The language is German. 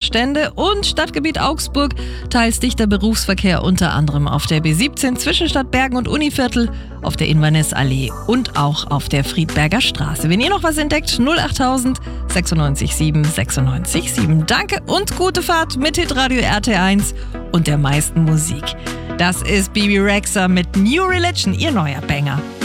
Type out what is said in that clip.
Stände und Stadtgebiet Augsburg. Teils dichter Berufsverkehr unter anderem auf der B17 zwischen Stadtbergen und Univiertel, auf der Inverness-Allee und auch auf der Friedberger Straße. Wenn ihr noch was entdeckt, 08000 96 7 96 7. Danke und gute Fahrt mit Hitradio RT1 und der meisten Musik. Das ist Bebe Rexha mit New Religion, ihr neuer Banger.